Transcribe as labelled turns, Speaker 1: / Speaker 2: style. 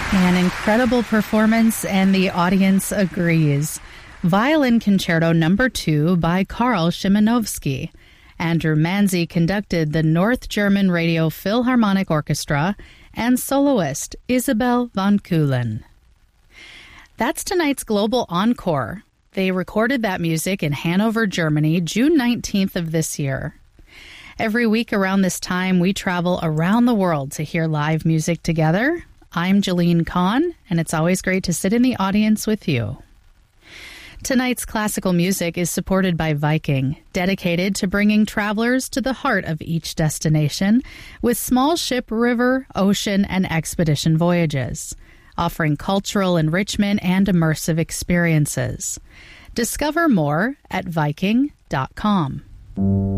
Speaker 1: An incredible performance, and the audience agrees. Violin Concerto No. 2 by Karl Szymanowski. Andrew Manzi conducted the North German Radio Philharmonic Orchestra, and soloist Isabel von Keulen. That's tonight's Global Encore. They recorded that music in Hanover, Germany, June 19th of this year. Every week around this time, we travel around the world to hear live music together. I'm Jeline Kahn, and it's always great to sit in the audience with you. Tonight's classical music is supported by Viking, dedicated to bringing travelers to the heart of each destination with small ship, river, ocean, and expedition voyages, offering cultural enrichment and immersive experiences. Discover more at Viking.com.